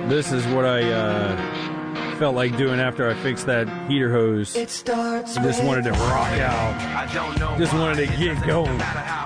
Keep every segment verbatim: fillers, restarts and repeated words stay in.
This is what I uh, felt like doing after I fixed that heater hose. I just wanted to rock out. Just wanted to get going.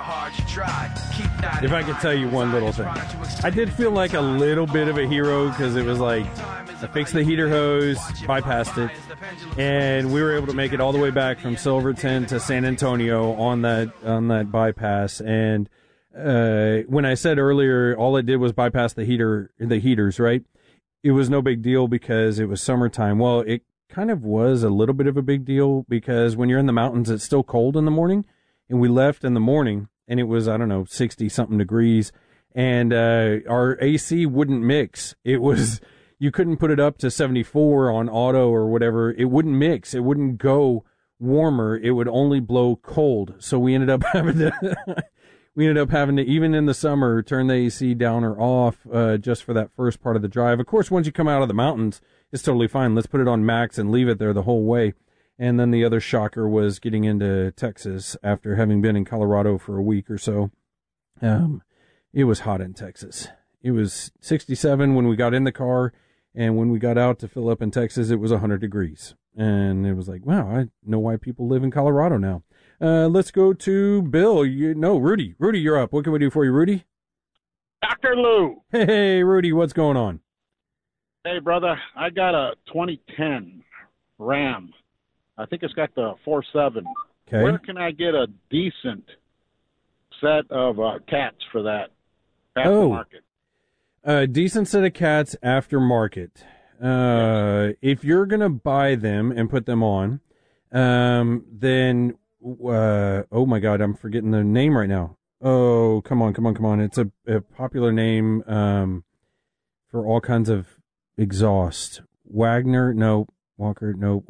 If I could tell you one little thing. I did feel like a little bit of a hero because it was like I fixed the heater hose, bypassed it, and we were able to make it all the way back from Silverton to San Antonio on that on that bypass. And uh, when I said earlier, all it did was bypass the heater, the heaters, right? It was no big deal because it was summertime. Well, it kind of was a little bit of a big deal because when you're in the mountains, it's still cold in the morning, and we left in the morning, and it was, I don't know, sixty-something degrees, and uh, our A C wouldn't mix. It was, you couldn't put it up to seventy-four on auto or whatever. It wouldn't mix. It wouldn't go warmer. It would only blow cold. So we ended up having to, we ended up having to, even in the summer, turn the A C down or off uh, just for that first part of the drive. Of course, once you come out of the mountains, it's totally fine. Let's put it on max and leave it there the whole way. And then the other shocker was getting into Texas after having been in Colorado for a week or so. Um, it was hot in Texas. It was sixty-seven when we got in the car, and when we got out to fill up in Texas, it was one hundred degrees. And it was like, wow, I know why people live in Colorado now. Uh, let's go to Bill. You, no, Rudy. Rudy, you're up. What can we do for you, Rudy? Doctor Lou. Hey, Rudy, what's going on? Hey, brother. I got a twenty ten Ram. I think it's got the four seven. Okay. Where can I get a decent set of uh, cats for that aftermarket? Oh, a decent set of cats aftermarket. Uh, yes. If you're going to buy them and put them on, um, then, uh, oh my God, I'm forgetting the name right now. Oh, come on, come on, come on. It's a, a popular name um, for all kinds of exhaust. Wagner, no. Walker, no,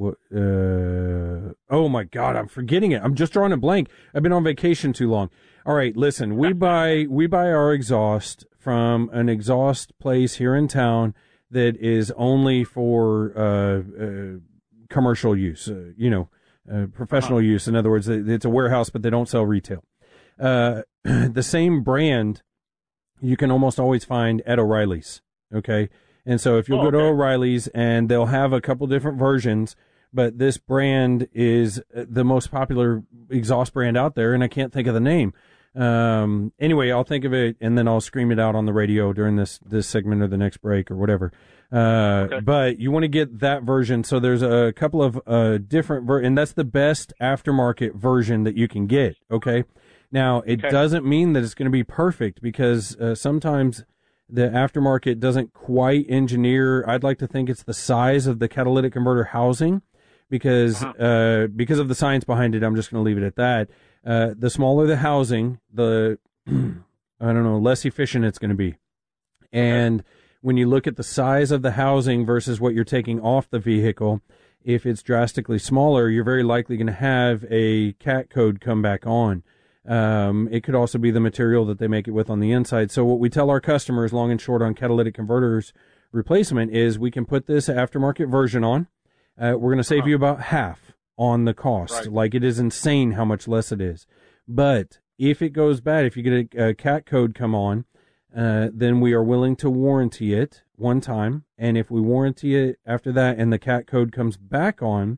uh, oh my God, I'm forgetting it. I'm just drawing a blank. I've been on vacation too long. All right, listen, we buy, we buy our exhaust from an exhaust place here in town that is only for, uh, uh commercial use, uh, you know, uh, professional uh-huh. use. In other words, it's a warehouse, but they don't sell retail. Uh, the same brand you can almost always find at O'Reilly's. Okay. And so if you'll oh, go to okay. O'Reilly's, and they'll have a couple different versions, but this brand is the most popular exhaust brand out there, and I can't think of the name. Um, anyway, I'll think of it, and then I'll scream it out on the radio during this, this segment or the next break or whatever. Uh, okay. But you want to get that version. So there's a couple of uh, different, ver- and that's the best aftermarket version that you can get, okay? Now, it okay. doesn't mean that it's going to be perfect, because uh, sometimes the aftermarket doesn't quite engineer. I'd like to think it's the size of the catalytic converter housing, because uh-huh. uh, because of the science behind it. I'm just going to leave it at that. Uh, the smaller the housing, the I don't know, less efficient it's going to be. And okay. when you look at the size of the housing versus what you're taking off the vehicle, if it's drastically smaller, you're very likely going to have a cat code come back on. Um, it could also be the material that they make it with on the inside. So what we tell our customers, long and short, on catalytic converters replacement is we can put this aftermarket version on. Uh, we're going to save uh-huh. you about half on the cost. Right. Like, it is insane how much less it is. But if it goes bad, if you get a, a cat code come on, uh, then we are willing to warranty it one time. And if we warranty it after that and the cat code comes back on,